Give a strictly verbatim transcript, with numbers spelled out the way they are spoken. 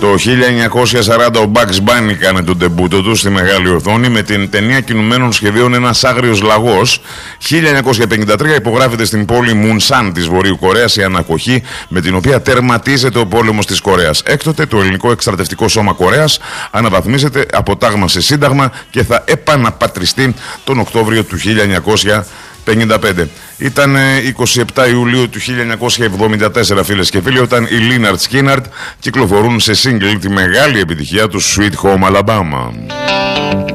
Το χίλια εννιακόσια σαράντα ο Bugs Bunny κάνει τον τεμπούτο του στη μεγάλη οθόνη με την ταινία κινουμένων σχεδίων Ένας Άγριος Λαγός. χίλια εννιακόσια πενήντα τρία υπογράφεται στην πόλη Μουνσάν της Βορείου Κορέας η ανακοχή με την οποία τερματίζεται ο πόλεμος της Κορέας. Έκτοτε το ελληνικό εκστρατευτικό σώμα Κορέας αναβαθμίζεται από τάγμα σε σύνταγμα και θα επαναπατριστεί τον Οκτώβριο του χίλια εννιακόσια πενήντα πέντε. Ήταν είκοσι επτά Ιουλίου του χίλια εννιακόσια εβδομήντα τέσσερα, φίλες και φίλοι, όταν οι Lynyrd Skynyrd κυκλοφορούν σε single τη μεγάλη επιτυχία του Sweet Home Alabama.